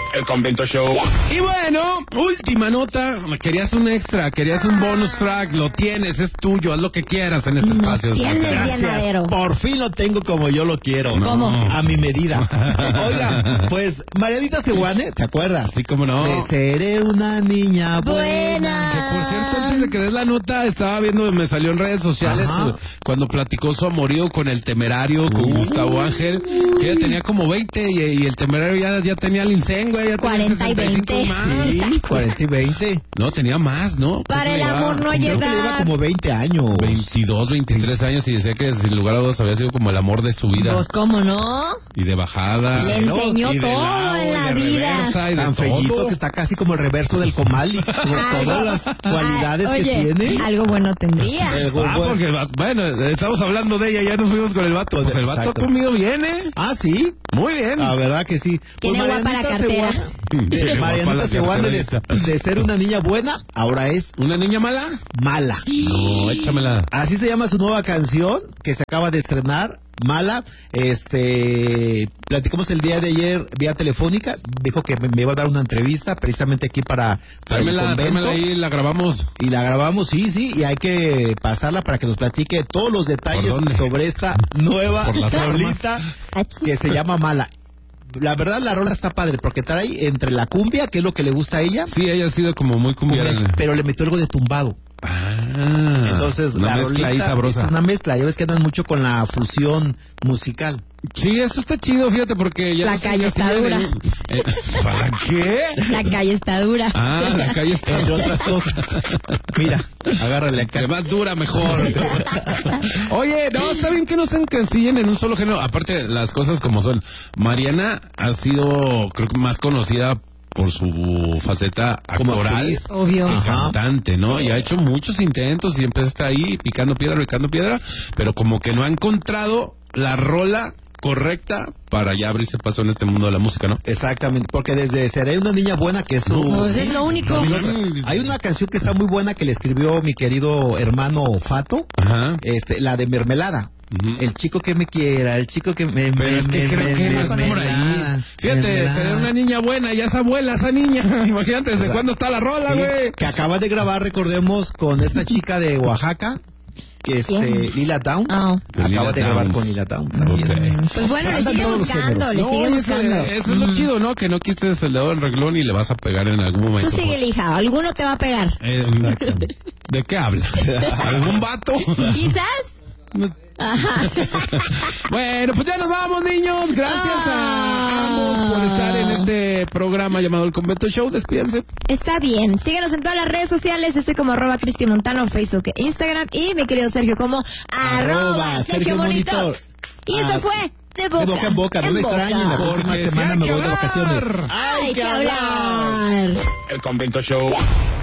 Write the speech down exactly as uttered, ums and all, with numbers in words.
El Convento Show. Y bueno, última nota. Querías un extra, querías un bonus track. Lo tienes, es tuyo, haz lo que quieras en este No espacio. tienes, Gracias. llenadero. Por fin lo tengo como yo lo quiero. ¿Cómo? A mi medida. Oiga, pues Marianita Sewane, ¿te acuerdas? Sí, cómo no. De seré una niña buena. Buena. Que por cierto, antes de que des la nota, estaba viendo, me salió en redes sociales Ajá. cuando platicó su amorío con el Temerario, con Uh. Gustavo Ángel, que ella tenía como veinte y, y el Temerario ya, ya tenía el incengo, ya tenía cuarenta y sesenta y cinco veinte. más. Sí, cuarenta y veinte. No, tenía más, ¿no? Para Creo que el le amor no hay Creo que le iba edad. como veinte años. veintidós, veintitrés años y decía que sin lugar a dudas había sido como el amor de su vida. Pues cómo no. Y de bajada. Le ¿no? enseñó Y de todo lado, en y la de vida. reversa, y de Tan fellito todo. que está casi como el reverso del comal y con Ay, todas las cualidades ay, que oye, tiene. algo bueno tendría. Eh, Ah, bueno. porque, bueno, estamos hablando de ella, ya nos fuimos con el vato. Pues el vato Exacto. ha comido bien, ¿eh? Ah, sí. Muy bien. La verdad que sí. Tiene guapa la cartera. Sewane- Tiene de guapa Marianita la Sewane de, cartera. de ser una niña buena, ahora es ¿Una niña mala? mala. No, échamela. Así se llama su nueva canción que se acaba de estrenar, Mala. Este, platicamos el día de ayer vía telefónica, dijo que me, me iba a dar una entrevista precisamente aquí para, para el Tráemela, convento. tráemela ahí, la grabamos. Y la grabamos, sí, sí, y hay que pasarla para que nos platique todos los detalles ¿Por dónde? sobre esta nueva Por las rolita que se llama Mala. La verdad, la rola está padre, porque trae entre la cumbia, que es lo que le gusta a ella, Sí, ella ha sido como muy cumbiera. cumbia, pero le metió algo de tumbado. Ah, Entonces, una la mezcla ahí rolita sabrosa. es una mezcla. Ya ves que andan mucho con la fusión musical. Sí, eso está chido, fíjate, porque ya... La no se calle está encasillan dura. en- eh, ¿Para qué? La calle está dura. Ah, la calle está... Entre otras cosas. Mira, agárrale acá. Entre más dura, mejor. Oye, no, está bien que no se encasillen en un solo género. Aparte, las cosas como son. Mariana ha sido, creo que más conocida por su faceta Como actoral actriz. Obvio. que Ajá. cantante, ¿no? Y ha hecho muchos intentos y siempre está ahí picando piedra, picando piedra, pero como que no ha encontrado la rola correcta para ya abrirse paso en este mundo de la música, ¿no? Exactamente, porque desde Seré una niña buena, que es su... Pues es lo único. También otra. Hay una canción que está muy buena que le escribió mi querido hermano Fato, Ajá. este, la de Mermelada. Ujú. El chico que me quiera, el chico que me... Pero es que me- creo me- que me- no es por mermelada, ahí. Fíjate, mermelada. será una niña buena, ya es abuela esa niña. Imagínate desde Exacto. cuándo está la rola, Sí, güey. que acaba de grabar, recordemos, con esta chica de Oaxaca, que este, ¿Quién? Lila Down. Ah. Con Acaba Lila de grabar Downs. con Lila Down también. Ok. Pues bueno, le Andan sigue todos los buscando, géneros. le No, sigue eso, buscando. eso es lo chido, ¿no? Que no quites el dedo del renglón y le vas a pegar en algún Tú momento. sigue, pues. hija, alguno te va a pegar. Eh, ¿De qué habla? ¿Algún vato? Quizás. Bueno, pues ya nos vamos, niños. Gracias a ambos por estar en este programa llamado El Convento Show. Despídense. Está bien. Síguenos en todas las redes sociales. Yo estoy como arroba Cristi Montano, Facebook e Instagram. Y mi querido Sergio como arroba Sergio Monito. Monitor. Y esto Ah, fue de boca, De boca en boca, no me boca. extrañen, la próxima Porque sí semana hay me que voy de hablar. vacaciones. Hay que hablar. El Convento Show.